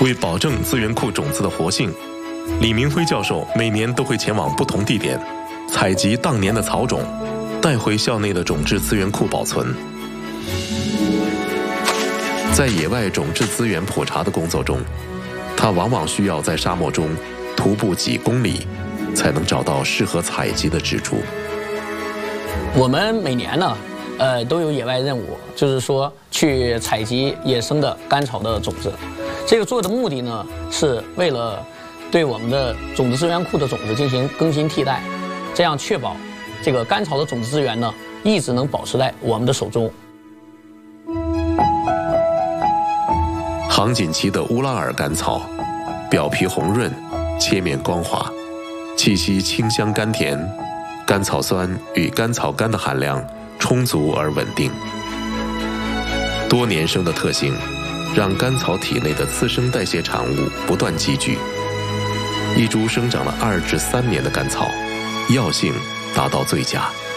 为保证资源库种子的活性，李明辉教授每年都会前往不同地点，采集当年的草种，带回校内的种质资源库保存。在野外种质资源普查的工作中，他往往需要在沙漠中徒步几公里，才能找到适合采集的植株。 我们每年呢，都有野外任务，就是说去采集野生的甘草的种子。这个做的目的呢，是为了对我们的种子资源库的种子进行更新替代，这样确保这个甘草的种子资源呢，一直能保持在我们的手中。 杭锦旗的乌拉尔甘草，表皮红润，切面光滑，气息清香甘甜，甘草酸与甘草苷的含量充足而稳定。多年生的特性，让甘草体内的次生代谢产物不断积聚。一株生长了2至3年的甘草，药性达到最佳。